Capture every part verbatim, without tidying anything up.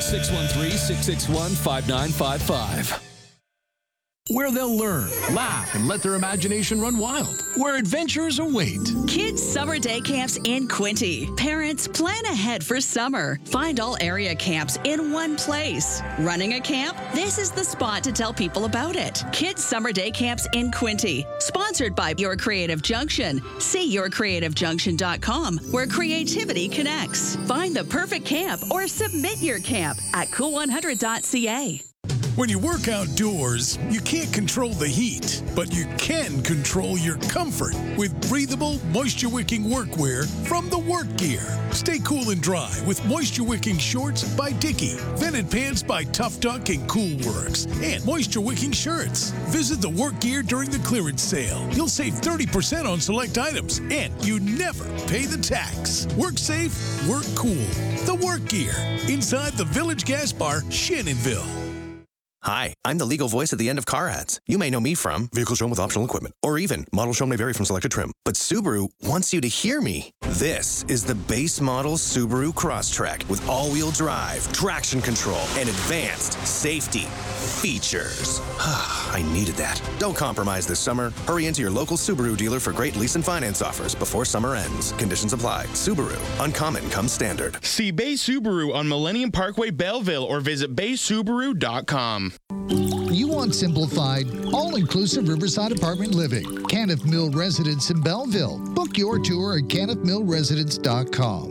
six one three, six six one, five nine five five. Where they'll learn, laugh, and let their imagination run wild. Where adventures await. Kids Summer Day Camps in Quinte. Parents, plan ahead for summer. Find all area camps in one place. Running a camp? This is the spot to tell people about it. Kids Summer Day Camps in Quinte. Sponsored by Your Creative Junction. See your creative junction dot com, where creativity connects. Find the perfect camp or submit your camp at cool one hundred dot c a. When you work outdoors, you can't control the heat, but you can control your comfort with breathable, moisture-wicking workwear from the Work Gear. Stay cool and dry with moisture-wicking shorts by Dickie, vented pants by Tough Duck and Cool Works, and moisture-wicking shirts. Visit the Work Gear during the clearance sale. You'll save thirty percent on select items, and you never pay the tax. Work safe, work cool. The Work Gear, inside the Village Gas Bar, Shannonville. Hi, I'm the legal voice at the end of car ads. You may know me from vehicles shown with optional equipment, or even models shown may vary from selected trim. But Subaru wants you to hear me. This is the base model Subaru Crosstrek with all-wheel drive, traction control, and advanced safety features. I needed that. Don't compromise this summer. Hurry into your local Subaru dealer for great lease and finance offers before summer ends. Conditions apply. Subaru. Uncommon comes standard. See Bay Subaru on Millennium Parkway, Belleville, or visit bay subaru dot com. You want simplified, all-inclusive riverside apartment living. Caniff Mill Residence in Belleville. Book your tour at caniff mill residence dot com.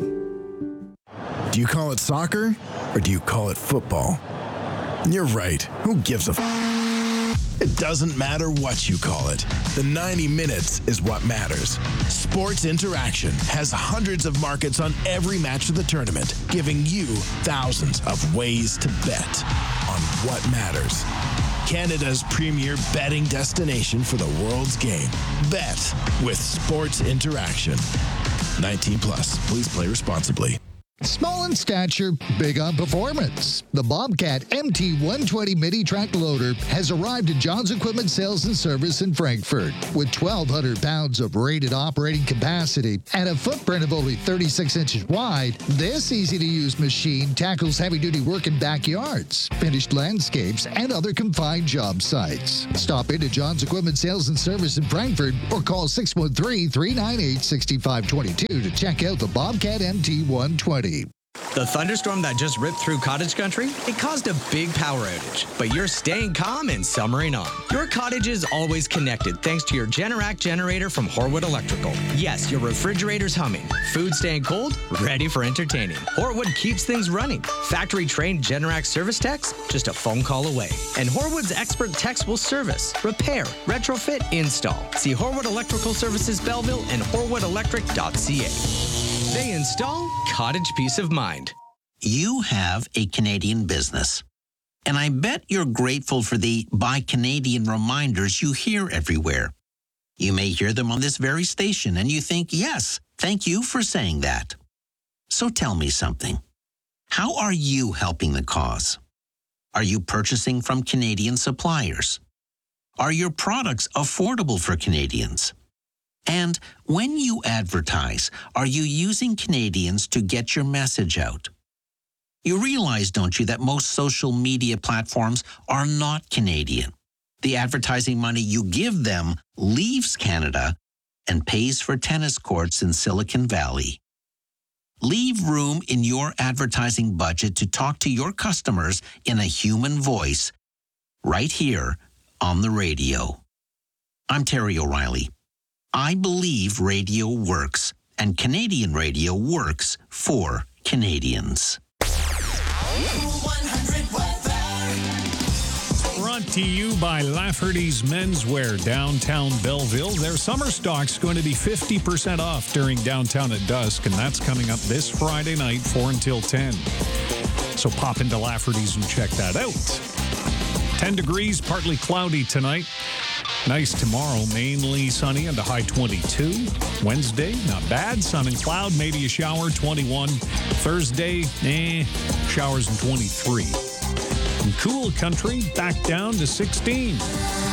Do you call it soccer or do you call it football? You're right. Who gives a f? It doesn't matter what you call it. The ninety minutes is what matters. Sports Interaction has hundreds of markets on every match of the tournament, giving you thousands of ways to bet on what matters. Canada's premier betting destination for the world's game. Bet with Sports Interaction. nineteen plus. Please play responsibly. Small in stature, big on performance. The Bobcat M T one twenty Mini Track Loader has arrived at John's Equipment Sales and Service in Frankfurt. With twelve hundred pounds of rated operating capacity and a footprint of only thirty-six inches wide, this easy-to-use machine tackles heavy-duty work in backyards, finished landscapes, and other confined job sites. Stop into John's Equipment Sales and Service in Frankfurt or call six one three, three nine eight, six five two two to check out the Bobcat M T one twenty. The thunderstorm that just ripped through cottage country, it caused a big power outage, but you're staying calm and summering on. Your cottage is always connected thanks to your Generac generator from Horwood Electrical. Yes, your refrigerator's humming, food staying cold, ready for entertaining. Horwood keeps things running. Factory-trained Generac service techs, just a phone call away. And Horwood's expert techs will service, repair, retrofit, install. See Horwood Electrical Services Belleville and horwood electric dot c a. They install cottage peace of mind. You have a Canadian business, and I bet you're grateful for the Buy Canadian reminders you hear everywhere. You may hear them on this very station, and you think, yes, thank you for saying that. So tell me something. How are you helping the cause? Are you purchasing from Canadian suppliers? Are your products affordable for Canadians? And when you advertise, are you using Canadians to get your message out? You realize, don't you, that most social media platforms are not Canadian. The advertising money you give them leaves Canada and pays for tennis courts in Silicon Valley. Leave room in your advertising budget to talk to your customers in a human voice right here on the radio. I'm Terry O'Reilly. I believe radio works, and Canadian radio works for Canadians. Brought to you by Lafferty's Menswear, downtown Belleville. Their summer stock's going to be fifty percent off during Downtown at Dusk, and that's coming up this Friday night, four until ten. So pop into Lafferty's and check that out. ten degrees, partly cloudy tonight. Nice tomorrow, mainly sunny and a high twenty-two. Wednesday, not bad. Sun and cloud, maybe a shower, twenty-one. Thursday, eh, showers and twenty-three. And cool country, back down to sixteen.